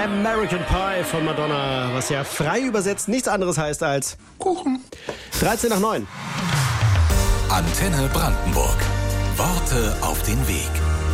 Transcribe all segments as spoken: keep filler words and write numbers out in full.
American Pie von Madonna, was ja frei übersetzt nichts anderes heißt als Kuchen. dreizehn nach neun. Antenne Brandenburg. Worte auf den Weg.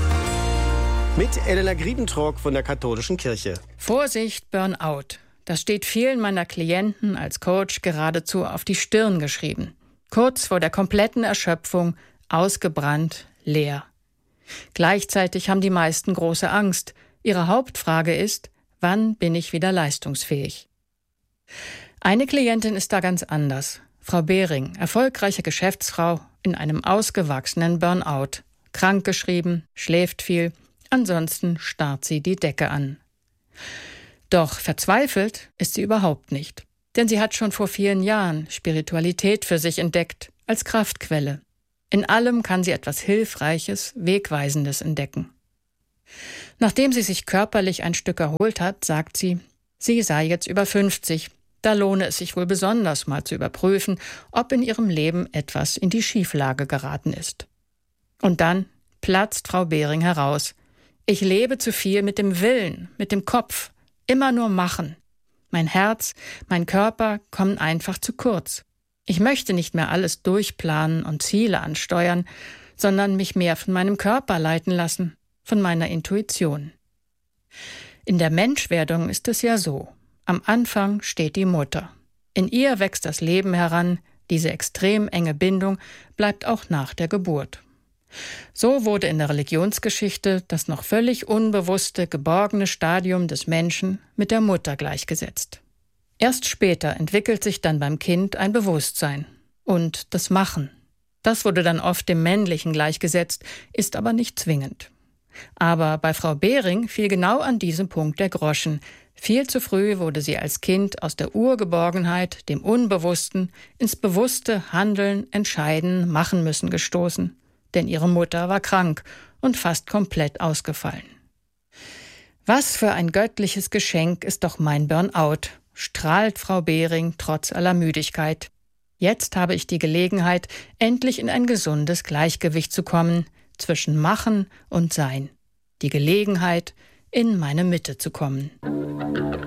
Mit Elena Griebentrog von der Katholischen Kirche. Vorsicht, Burnout. Das steht vielen meiner Klienten als Coach geradezu auf die Stirn geschrieben. Kurz vor der kompletten Erschöpfung, ausgebrannt, leer. Gleichzeitig haben die meisten große Angst. Ihre Hauptfrage ist, wann bin ich wieder leistungsfähig? Eine Klientin ist da ganz anders. Frau Behring, erfolgreiche Geschäftsfrau in einem ausgewachsenen Burnout. Krankgeschrieben, schläft viel, ansonsten starrt sie die Decke an. Doch verzweifelt ist sie überhaupt nicht. Denn sie hat schon vor vielen Jahren Spiritualität für sich entdeckt, als Kraftquelle. In allem kann sie etwas Hilfreiches, Wegweisendes entdecken. Nachdem sie sich körperlich ein Stück erholt hat, sagt sie, sie sei jetzt über fünfzig. Da lohne es sich wohl besonders mal zu überprüfen, ob in ihrem Leben etwas in die Schieflage geraten ist. Und dann platzt Frau Behring heraus. Ich lebe zu viel mit dem Willen, mit dem Kopf, immer nur machen. Mein Herz, mein Körper kommen einfach zu kurz. Ich möchte nicht mehr alles durchplanen und Ziele ansteuern, sondern mich mehr von meinem Körper leiten lassen, von meiner Intuition. In der Menschwerdung ist es ja so. Am Anfang steht die Mutter. In ihr wächst das Leben heran, diese extrem enge Bindung bleibt auch nach der Geburt. So wurde in der Religionsgeschichte das noch völlig unbewusste, geborgene Stadium des Menschen mit der Mutter gleichgesetzt. Erst später entwickelt sich dann beim Kind ein Bewusstsein und das Machen. Das wurde dann oft dem Männlichen gleichgesetzt, ist aber nicht zwingend. Aber bei Frau Behring fiel genau an diesem Punkt der Groschen. Viel zu früh wurde sie als Kind aus der Urgeborgenheit, dem Unbewussten, ins bewusste Handeln, Entscheiden, Machen müssen gestoßen. Denn ihre Mutter war krank und fast komplett ausgefallen. Was für ein göttliches Geschenk ist doch mein Burnout, strahlt Frau Behring trotz aller Müdigkeit. Jetzt habe ich die Gelegenheit, endlich in ein gesundes Gleichgewicht zu kommen, zwischen Machen und Sein. Die Gelegenheit, in meine Mitte zu kommen.